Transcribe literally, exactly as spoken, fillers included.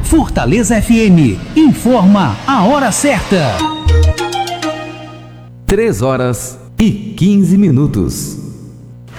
Fortaleza F M informa a hora certa. três horas e quinze minutos.